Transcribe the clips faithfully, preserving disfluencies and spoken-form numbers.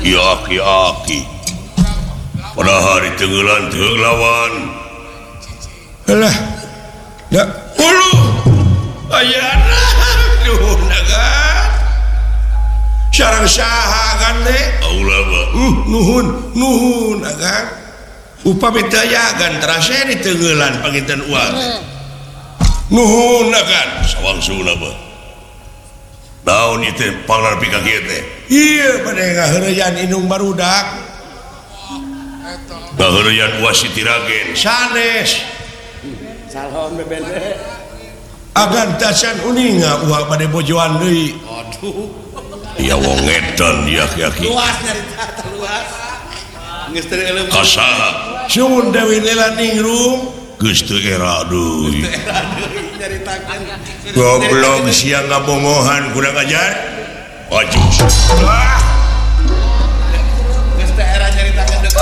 aki-aki pada hari tenggelan teglawan alah ya ulu ayana nuhun agan sareng saha kan teh aula ba uh, nuhun nuhun agan upami teu agan terase di tenggelan panginten uang nuhun agan sawangsuna ba naon ieu teh pangarep ka kieu teh iya bade ngaheureyan indung barudak ngaheureyan wasit Ragen sanes salon bebende agan tasan uninga uang bade bojoan deui aduh ya wong edan ya aki-aki luas nyarita luas geus teu euleum kasaha sun Dewi Lela ningrum geus teu era deui nyaritakeun goblok siang ngabongohan kurang ajar maju ah geus teu era nyaritakeun deuk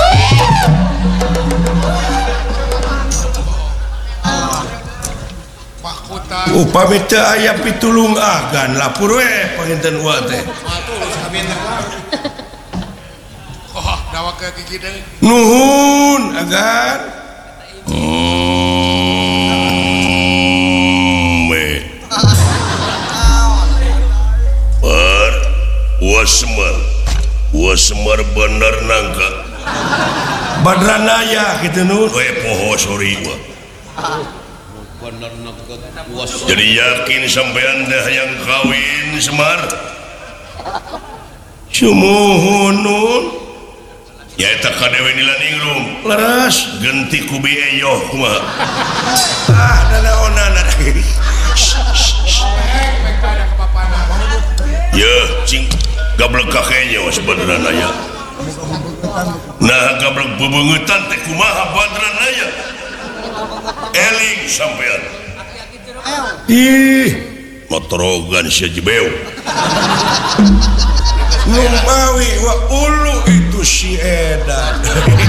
upami teu aya pitulung agan lapur we panginten uang teh atuh sabian teh oh dawa ke gigi deui nuhun agan Hmm, me. Bar, wasmar, wasmar bener nangka. badranaya kitu nu We poho sorry gua. bener neket luas Jadi yakin sampean dah yang kawin Semar? sumuhun nun Ya eta kadewe nila ningrum. leres Genti kubi eyoh kumaha. ah nanaonana Ya, cing gablek kakeknya sebenarnya aya. Nah, gablek bebeungutan teh kumaha badran aya. Eling sampean. ih Motorogan sia jebeu. numawi wa ulu itu si edan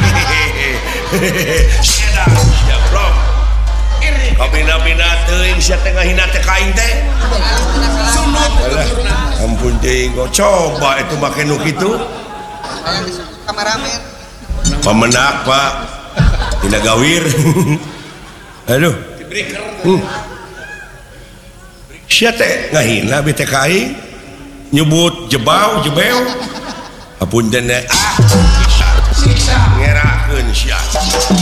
si edan ya bro kabina-bina teuing sia teh ngahina teh kain teh sunut alah ampun teuing kok coba itu make nu kitu kameramen pamenak pak tina gawir aduh hmm. sia teh ngahina bete kain nyebut jebau jebeu apun dene ah siksa ngerakeun sia